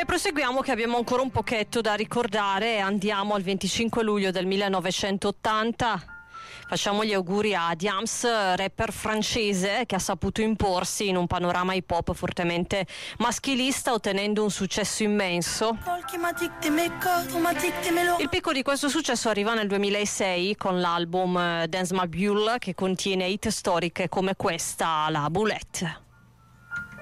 E proseguiamo che abbiamo ancora un pochetto da ricordare. Andiamo al 25 luglio del 1980. Facciamo gli auguri a Diams, rapper francese che ha saputo imporsi in un panorama hip hop fortemente maschilista, ottenendo un successo immenso. Il picco di questo successo arriva nel 2006 con l'album Dance Ma Bulle, che contiene hit storiche come questa, la Boulette.